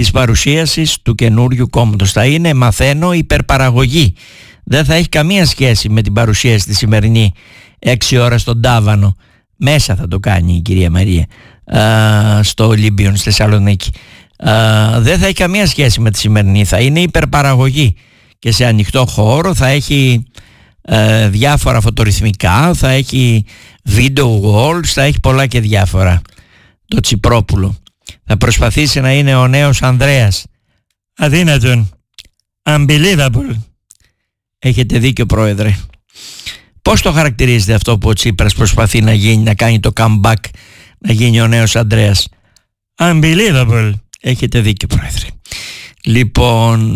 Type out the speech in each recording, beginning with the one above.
της παρουσίασης του καινούριου κόμματος. Θα είναι, μαθαίνω, υπερπαραγωγή. Δεν θα έχει καμία σχέση με την παρουσίαση τη σημερινή 6 ώρα στον Τάβανο. Μέσα θα το κάνει η κυρία Μαρία στο Ολύμπιον στη Θεσσαλονίκη. Δεν θα έχει καμία σχέση με τη σημερινή. Θα είναι υπερπαραγωγή και σε ανοιχτό χώρο. Θα έχει διάφορα φωτορυθμικά, θα έχει video walls, θα έχει πολλά και διάφορα. Το Τσιπρόπουλο θα προσπαθήσει να είναι ο νέος Ανδρέας. Αδύνατον. Unbelievable. Έχετε δίκιο, πρόεδρε. Πώς το χαρακτηρίζετε αυτό που ο Τσίπρας προσπαθεί να γίνει, να κάνει το comeback, να γίνει ο νέος Ανδρέας? Unbelievable. Έχετε δίκιο, πρόεδρε. Λοιπόν,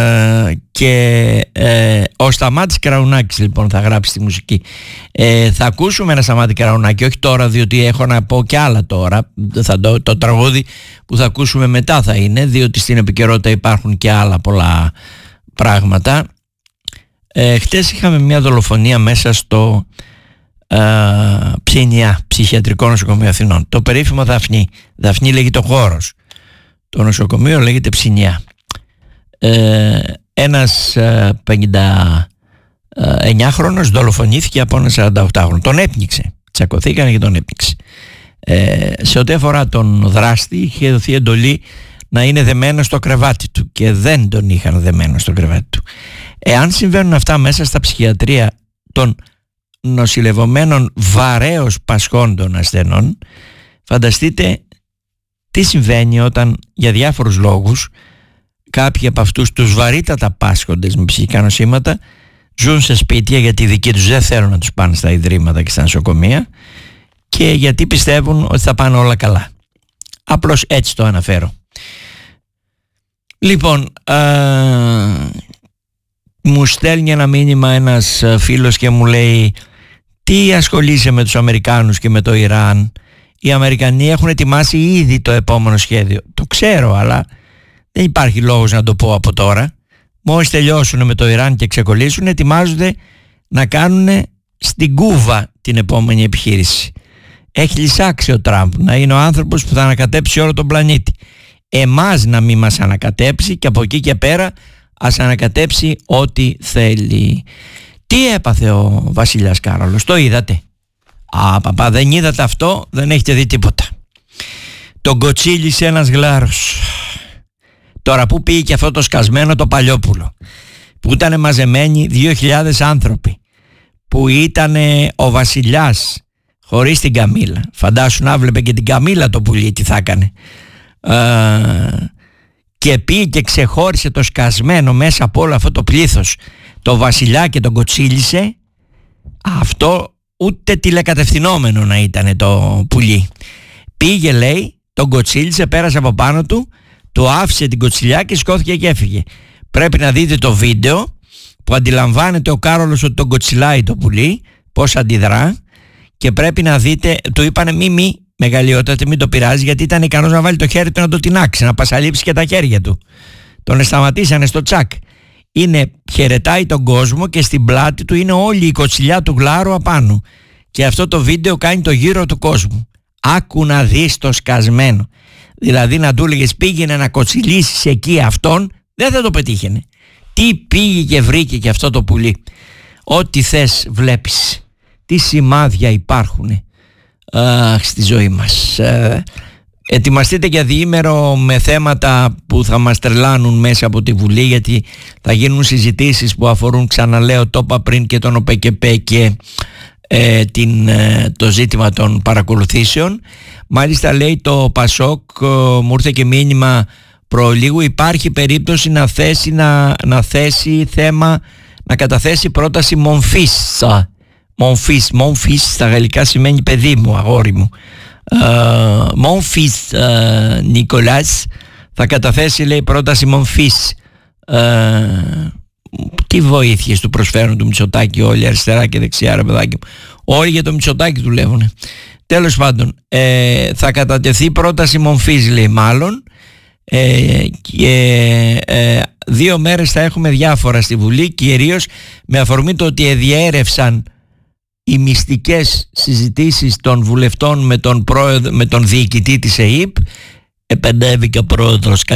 ο Σταμάτης Καραουνάκης λοιπόν θα γράψει τη μουσική. Θα ακούσουμε ένα Σταμάτη Καραουνάκη, όχι τώρα διότι έχω να πω και άλλα τώρα. Το τραγούδι που θα ακούσουμε μετά θα είναι, διότι στην επικαιρότητα υπάρχουν και άλλα πολλά πράγματα. Χτες είχαμε μια δολοφονία μέσα στο Ψήνια, Ψυχιατρικό Νοσοκομείο Αθηνών. Το περίφημο Δαφνί. Δαφνί λέγεται ο χώρος. Το νοσοκομείο λέγεται Ψηνιά. Ένας 59χρονος δολοφονήθηκε από ένα 48χρονο. Τον έπνιξε. Τσακωθήκανε και τον έπνιξε. Σε ό,τι αφορά τον δράστη, είχε δοθεί εντολή να είναι δεμένο στο κρεβάτι του και δεν τον είχαν δεμένο στο κρεβάτι του. Εάν συμβαίνουν αυτά μέσα στα ψυχιατρία των νοσηλευομένων βαρέως πασχόντων ασθενών, φανταστείτε τι συμβαίνει όταν για διάφορους λόγους κάποιοι από αυτούς τους βαρύτατα πάσχοντες με ψυχικά νοσήματα ζουν σε σπίτια γιατί οι δικοί τους δεν θέλουν να τους πάνε στα ιδρύματα και στα νοσοκομεία και γιατί πιστεύουν ότι θα πάνε όλα καλά. Απλώς έτσι το αναφέρω. Λοιπόν, μου στέλνει ένα μήνυμα ένας φίλος και μου λέει: τι ασχολείσαι με τους Αμερικάνους και με το Ιράν? Οι Αμερικανοί έχουν ετοιμάσει ήδη το επόμενο σχέδιο. Το ξέρω, αλλά δεν υπάρχει λόγος να το πω από τώρα. Μόλις τελειώσουν με το Ιράν και ξεκολλήσουν, ετοιμάζονται να κάνουν στην Κούβα την επόμενη επιχείρηση. Έχει λυσάξει ο Τραμπ να είναι ο άνθρωπος που θα ανακατέψει όλο τον πλανήτη. Εμάς να μην μας ανακατέψει και από εκεί και πέρα ας ανακατέψει ό,τι θέλει. Τι έπαθε ο βασιλιάς Κάρολος? Το είδατε? Παπά, δεν είδατε αυτό? Δεν έχετε δει τίποτα. Τον κοτσίλησε ένας γλάρος. Τώρα που πήγε και αυτό το σκασμένο το Παλιόπουλο, που ήταν μαζεμένοι 2.000 άνθρωποι, που ήταν ο βασιλιάς χωρίς την Καμίλα. Φαντάσου να βλέπε και την Καμίλα το πουλί τι θα έκανε. Και πήγε και ξεχώρισε το σκασμένο μέσα από όλο αυτό το πλήθος, το βασιλιά, και τον κοτσίλησε. Αυτό ούτε τηλεκατευθυνόμενο να ήταν το πουλί. Πήγε, λέει, τον κοτσίλησε, πέρασε από πάνω του, του άφησε την κοτσιλιά και σηκώθηκε και έφυγε. Πρέπει να δείτε το βίντεο που αντιλαμβάνεται ο Κάρολος ότι τον κοτσιλάει το πουλί, πώς αντιδρά, και πρέπει να δείτε, του είπανε μη μεγαλειότατε, μην το πειράζει, γιατί ήταν ικανός να βάλει το χέρι του να το τινάξει, να πασαλείψει και τα χέρια του. Τον σταματήσανε στο τσακ. Χαιρετάει τον κόσμο και στην πλάτη του είναι όλη η κοτσιλιά του γλάρου απάνω. Και αυτό το βίντεο κάνει το γύρο του κόσμου. Άκου να δεις το σκασμένο. Δηλαδή να του έλεγες πήγαινε να κοτσιλήσεις εκεί αυτόν, δεν θα το πετύχαινε. Τι πήγε και βρήκε και αυτό το πουλί? Ό,τι θες βλέπεις. Τι σημάδια υπάρχουν στη ζωή μας. Ετοιμαστείτε για διήμερο με θέματα που θα μας τρελάνουν μέσα από τη Βουλή, γιατί θα γίνουν συζητήσεις που αφορούν, ξαναλέω, το είπα πριν, και τον ΟΠΕΚΕΠΕ και το ζήτημα των παρακολουθήσεων. Μάλιστα, λέει το Πασόκ, μου ήρθε και μήνυμα προλίγου, υπάρχει περίπτωση να θέσει θέμα, να καταθέσει πρόταση μομφής. Μομφής στα γαλλικά σημαίνει παιδί μου, αγόρι μου. Mon fils Νικολάς θα καταθέσει, λέει, πρόταση μομφής. Τι βοήθειες του προσφέρουν του Μητσοτάκη όλοι αριστερά και δεξιά, ρε παιδάκι μου? Όλοι για το Μητσοτάκη δουλεύουν. Τέλος πάντων, θα κατατεθεί πρόταση μομφής, λέει, μάλλον, και 2 μέρες θα έχουμε διάφορα στη Βουλή, κυρίως με αφορμή το ότι διέρευσαν οι μυστικές συζητήσεις των βουλευτών με τον διοικητή της ΕΥΠ. Επενέβη και ο πρόεδρος